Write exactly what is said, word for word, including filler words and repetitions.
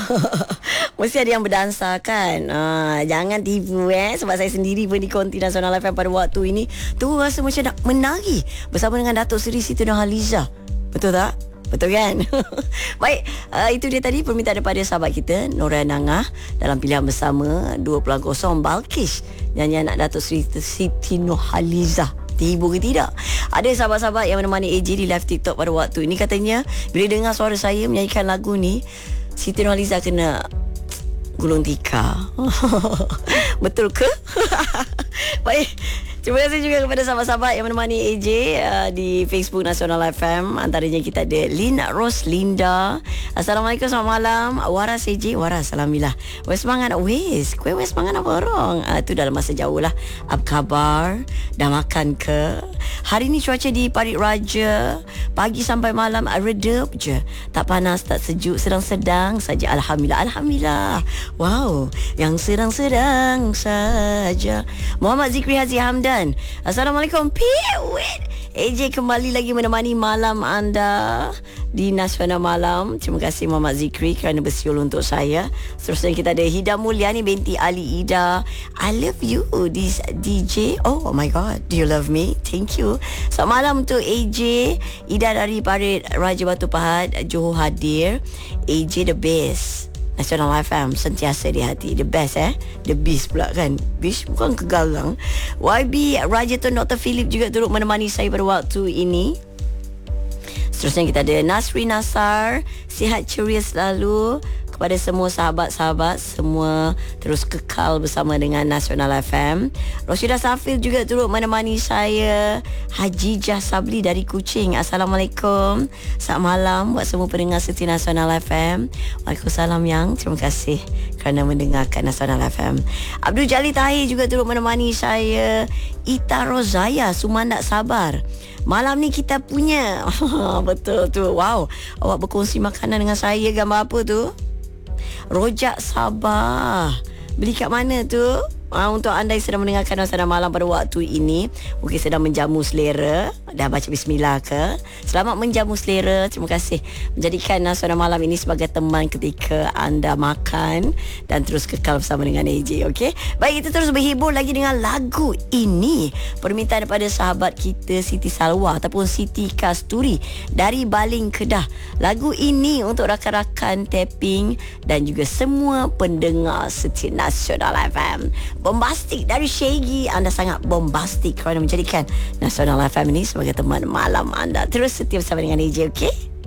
Mesti ada yang berdansa kan. ha, Jangan tipu eh. Sebab saya sendiri pun di Konti Nasional F M pada waktu ini tu rasa macam nak menari bersama dengan Datuk Seri Siti Nurhaliza. Betul tak? Betul kan? Baik, uh, itu dia tadi permintaan daripada sahabat kita Nora Nangah dalam pilihan bersama dua kosong Balkish, nyanyian anak Datuk Seri Siti Nurhaliza. Tiba ke tidak? Ada sahabat-sahabat yang menemani A J di live TikTok pada waktu ini. Katanya bila dengar suara saya menyanyikan lagu ni, Siti Nurhaliza kena gulung tikar. Betul ke? Baik, terima kasih juga kepada sahabat-sahabat yang menemani A J uh, di Facebook Nasional F M. Antaranya kita ada Lina Roslinda. Assalamualaikum, selamat malam. Waras A J, waras, alhamdulillah. Wes semangat, wes. Kue wes semangat apa orang? Uh, itu dalam masa jauh lah. Apa khabar? Dah makan ke? Hari ni cuaca di Parit Raja pagi sampai malam redap je. Tak panas, tak sejuk, sedang-sedang saja. Alhamdulillah, alhamdulillah. Wow, yang sedang-sedang saja. Muhammad Zikri Hazi Hamdan. Assalamualaikum. Piwit. A J kembali lagi menemani malam anda di Nasional Malam. Terima kasih Muhammad Zikri kerana bersiul untuk saya. Seterusnya kita ada Hida Mulyani binti Ali Ida. I love you this D J. Oh, oh my god, do you love me? Thank you. Selamat malam untuk A J. Ida dari Parit Raja Batu Pahat, Johor hadir. A J the best. Nasional F M sentiasa di hati. The best eh. The beast pula kan. Beast bukan kegarang. Y B Raja Tun Doktor Philip juga turut menemani saya pada waktu ini. Seterusnya kita ada Nasri Nasar. Sihat ceria selalu. Kepada semua sahabat-sahabat, semua terus kekal bersama dengan Nasional F M. Roshidah Safil juga turut menemani saya. Hajijah Sabli dari Kuching. Assalamualaikum. Selamat malam buat semua pendengar setia Nasional F M. Waalaikumsalam yang. Terima kasih kerana mendengarkan Nasional F M. Abdul Jalil Tahir juga turut menemani saya. Ita Rozaya, Sumandak Sabar. Malam ni kita punya. Betul tu. Wow. Awak berkongsi makanan dengan saya. Gambar apa tu? Rojak Sabah. Beli kat mana tu? Ha, untuk anda yang sedang mendengarkan Nasional Malam pada waktu ini, mungkin sedang menjamu selera, dah baca bismillah ke? Selamat menjamu selera. Terima kasih menjadikan Nasional Malam ini sebagai teman ketika anda makan dan terus kekal bersama dengan A J. Okay? Baik, kita terus berhibur lagi dengan lagu ini. Permintaan daripada sahabat kita Siti Salwa ataupun Siti Kasturi dari Baling Kedah. Lagu ini untuk rakan-rakan tapping dan juga semua pendengar setia Nasional F M. Bombastik dari Shaggy. Anda sangat bombastik kerana menjadikan Nasional F M ini sebagai teman malam anda. Terus setia bersama dengan A J, okey?